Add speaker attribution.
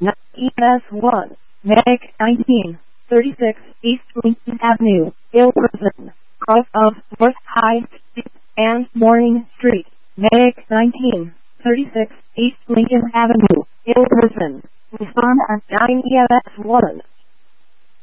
Speaker 1: ES1, Meg 1936 East Lincoln Avenue, Ilverson, cross of North High Street and Morning Street, Meg 1936 East Lincoln Avenue, Ilverson, confirm at 9 ES1.